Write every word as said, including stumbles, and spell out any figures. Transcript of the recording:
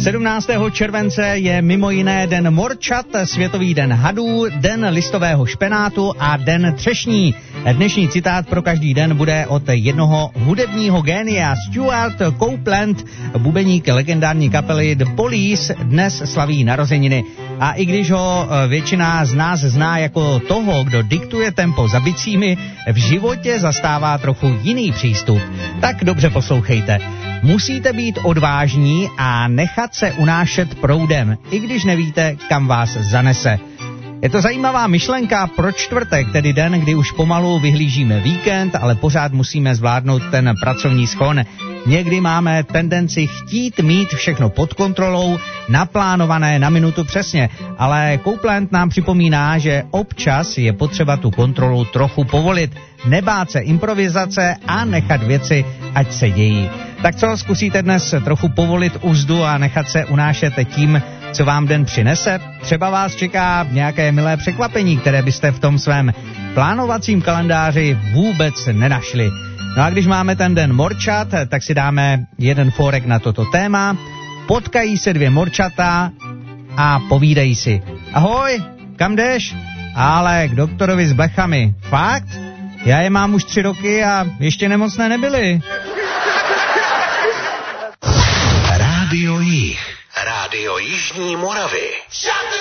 sedmnáctého července je mimo jiné den morčat, světový den hadů, den listového špenátu a den třešní. Dnešní citát pro každý den bude od jednoho hudebního génia. Stuart Copeland, bubeník legendární kapely The Police, dnes slaví narozeniny. A i když ho většina z nás zná jako toho, kdo diktuje tempo za bicími, v životě zastává trochu jiný přístup. Tak dobře poslouchejte. Musíte být odvážní a nechat se unášet proudem, i když nevíte, kam vás zanese. Je to zajímavá myšlenka pro čtvrtek, tedy den, kdy už pomalu vyhlížíme víkend, ale pořád musíme zvládnout ten pracovní schon. Někdy máme tendenci chtít mít všechno pod kontrolou, naplánované na minutu přesně, ale Copeland nám připomíná, že občas je potřeba tu kontrolu trochu povolit, nebát se improvizace a nechat věci, ať se dějí. Tak co, zkusíte dnes trochu povolit úzdu a nechat se unášet tím, co vám den přinese? Třeba vás čeká nějaké milé překvapení, které byste v tom svém plánovacím kalendáři vůbec nenašli. No a když máme ten den morčat, tak si dáme jeden fórek na toto téma. Potkají se dvě morčata a povídají si. Ahoj, kam jdeš? Ale k doktorovi s blechami. Fakt? Já je mám už tři roky a ještě nemocné nebyly. Rádio Jih. Rádio Jižní Moravy.